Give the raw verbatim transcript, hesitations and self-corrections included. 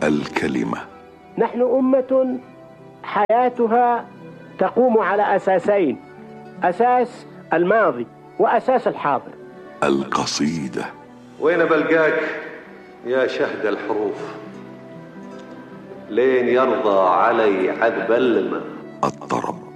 الكلمة. نحن أمة حياتها تقوم على أساسين: أساس الماضي وأساس الحاضر. القصيدة. وين بلقاك يا شهد الحروف لين يرضى علي عذب الماء؟ الطرب.